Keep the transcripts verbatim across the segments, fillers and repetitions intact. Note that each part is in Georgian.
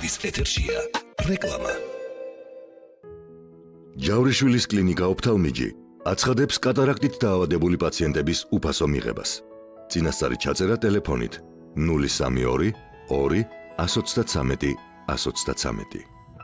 იმედის ეთერშია რეკლამა. ჯავრიშვილის კლინიკა ოფთალმიჯი აცხადებს კატარაქტით დაავადებული პაციენტების უფასო მიღებას. წინასწარი ჩაწერა ტელეფონით ნული სამი ორი ორი ათს ოცდათრამეტი ათს ოცდათრამეტი.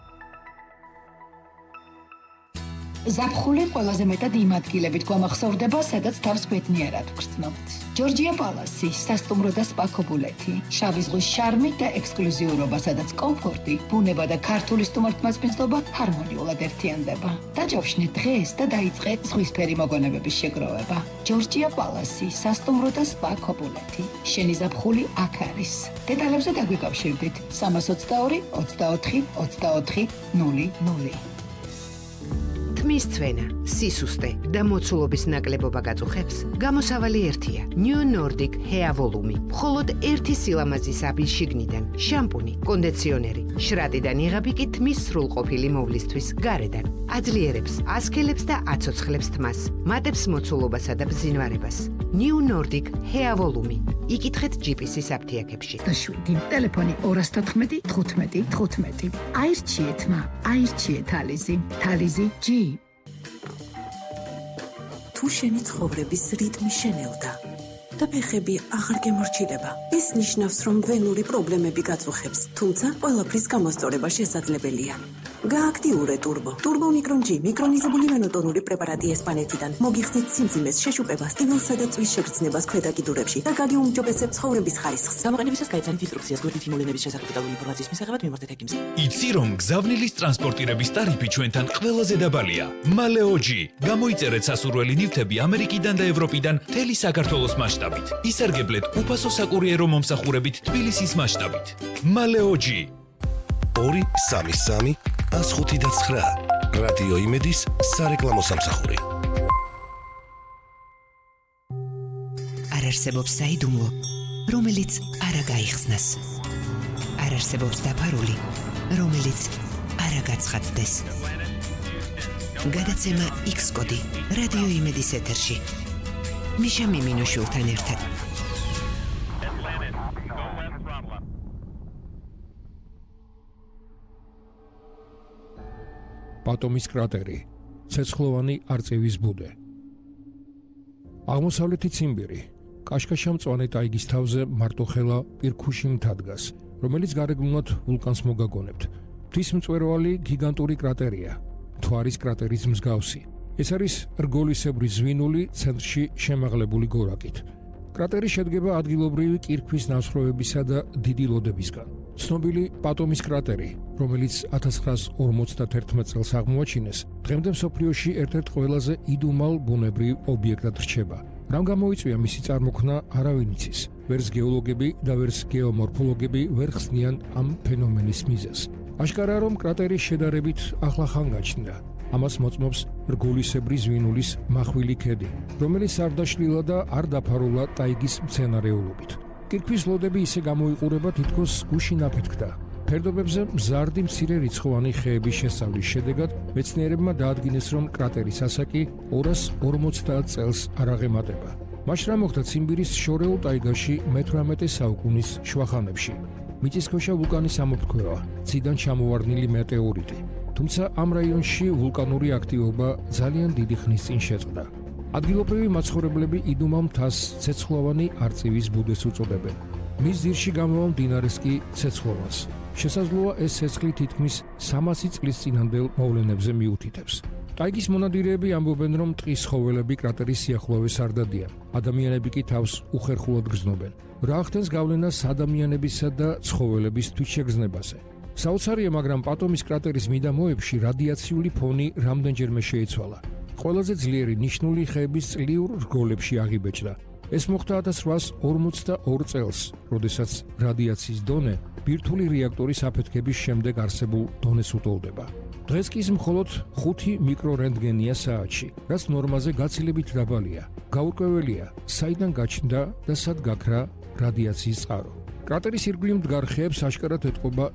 ზაფხული ყველაზე მეტად იმ ადგილებით გვამახსოვრდება, სადაც თავს ბედნიერად ვგრძნობთ. ჯორჯია პალასი, სასტუმრო და სპა ქობულეთი, შავი ზღვის შარმი და ექსკლუზიურობა, სადაც კომფორტი, ბუნება და ქართული სტუმართმასპინძლობა ჰარმონიულად ერთიანდება. დაჯავშნე დღეს და დაიწყე ზღვისფერი მოგონებების შეგროვება. ჯორჯია პალასი, სასტუმრო და სპა ქობულეთი. შენი ზაფხული აქ არის. დეტალებზე დაგვიკავშირდით სამას ოცდაორი ოცდაოთხი ოცდაოთხი ნული ნული. თმის ცვენა, სისუსტე და მოცულობის ნაკლებობა გაწუხებს, გამოსავალი ერთია. New Nordic Hair Volume. მხოლოდ ერთი სილამაზის აბი შიგნიდან, შამპუნი, კონდიციონერი, შრატიდან იღები კი თმის სრულყოფილი მოვლისთვის გარედან. აძლიერებს, ასქელებს და აცოცხლებს თმას, მატებს მოცულობასა და ბზინვარებას. New Nordic Hair Volume. იკითხეთ ჯი პი სის აფთიაქებში. შვიდი ტელეფონი ორას თოთხმეტი თხუთმეტი თხუთმეტი. აირჩიეთ მა, აირჩიეთ თალიზი, თალიზი ჯი. თუ შენი ცხოვრების რიტმი შენელდა და ფეხები აღარ გემორჩილება, ეს ნიშნავს, რომ ვენური პრობლემები გაწუხებს, თუმცა ყველაფრის გამოსწორება შესაძლებელია. გააქტიურე ტურბო. ტურბო მიკრონ ჯი მიკრონიზებული ვენოტონური პრეპარატი ესპანეთიდან. მოგიხსნით სიმძიმეს, შეშუპებას, ტკივილსა და წვის შეგრძნებას ქვედა კიდურებში და გაგიუმჯობესებთ ცხოვრების ხარისხს. გამოყენებისას გაიცანით ინსტრუქციას გვერდითი მოვლენების შესახებ დეტალური ინფორმაციის მისაღებად მიმართეთ ექიმს. იცი რომ გზავნილის ტრანსპორტირების ტარიფი ჩვენთან ყველაზე დაბალია. მალეოჯი. გამოიწერეთ სასურველი ნივთები ამერიკიდან და ევროპიდან მთელი საქართველოს მასშტაბით. ისარგებლეთ უფასო საკურიერო მომსახურებით თბილისის მასშტაბით. მალეოჯი. ორი სამი სამი ას ხუთი და ცხრა. რადიო იმედის სარეკლამო სამსახური. არ არსებობს საიდუმლო, რომელიც არ გაიხსნას. არ არსებობს დაფარული, რომელიც არ გაცხადდეს. გადაცემა X კოდი რადიო იმედის ეთერში. მიშა მიმინოშვილთან ერთად. პატომის კრატერი, ცეცხლოვანი არწივის ბუდე. აღმოსავლეთი ციმბირი, კაშკაშა მწვანე ტაიგის თავზე მარტოხელა პირქუში მთა დგას, რომელიც გარეგნულად ვულკანს მოგაგონებთ. მთის მწვერვალი გიგანტური კრატერია, მთვარის კრატერის მსგავსი. ეს არის რგოლისებრი ზვინული ცენტრში შემაღლებული გორაკით. კრატერი შედგება ადგილობრივი კირქვის ნასხლოვებისა და დიდი ლოდებისგან. ცნობილი პატომის კრატერი, რომელიც ათას ცხრაას ორმოცდათერთმეტ წელს აღმოაჩინეს, დღემდე მსოფლიოში ერთ-ერთ ყველაზე იდუმალ ბუნებრივ ობიექტად რჩება. რამ გამოიწვია მისი წარმოქმნა, არავინ იცის. ვერც გეოლოგები და ვერც გეომორფოლოგები ვერ ხსნიან ამ ფენომენის მიზეზს. აშკარაა, რომ კრატერი შედარებით ახლახან გაჩნდა. ამას მოწმობს რგოლისებრი ზვინულის მახვილი ქედი, რომელიც არ დაშლილა და არ დაფარულა ტაიგის მცენარეულობით. კირქვის ლოდები ისე გამოიყურება, თითქოს გუშინ აფეთქდა. ფერდობებზე მზარდი მცირე რიცხოვანი ხეების შესწავლის შედეგად მეცნიერებმა დაადგინეს, რომ კრატერის ასაკი ორას ორმოცდაათ წელს არ აღემატება. მაშ რა მოხდა ციმბირის შორეულ ტაიგაში მეთვრამეტე საუკუნის შუახანებში. მიწისქვეშა ვულკანის ამოფრქვევა, ციდან ჩამოვარდნილი მეტეორიტი. თუმცა ამ რაიონში ვულკანური აქტივობა ძალიან დიდი ხნის წინ შეწყდა. ადგილობრივი მაცხოვრებლები იდუმალ მთას ცეცხლოვანი არწივის ბუდეს უწოდებენ. მის ძირში გამოვა მდინარეს კი ცეცხლოვანს. შესაძლოა ეს ცეცხლი თითქმის სამასი წლის წინანდელ მოვლენებზე მიუთითებს. ტაიგის მონადირეები ამბობენ, რომ ტყის ცხოველები კრატერის სიახლოვეს არ დადიან. ადამიანები კი თავს უხერხულად გრძნობენ. რა ხდენს გავლენას ადამიანებისა და ცხოველების თვითშეგრძნებაზე. საოცარია, მაგრამ პატომის კრატერის მიდამოებში რადიაციული ფონი რამდენჯერმე შეიცვალა. ყველაზე ძლიერი ნიშნული ხეების წლიურ რგოლებში აღიბეჭდა. ეს მოხდა ათას რვაას ორმოცდაორ წელს, როდესაც რადიაციის დონე ბირთვული რეაქტორის აფეთქების შემდეგ არსებულ დონეს უტოლდება. დღეს კი ის მხოლოდ ხუთი მიკრორენტგენია საათში, რაც ნორმაზე გაცილებით დაბალია. გაურკვეველია, საიდან გაჩნდა და სად გაქრა რადიაციის წყარო. კრატერის ირგვლივ მდგარ ხეებს აშკარად ეტყობა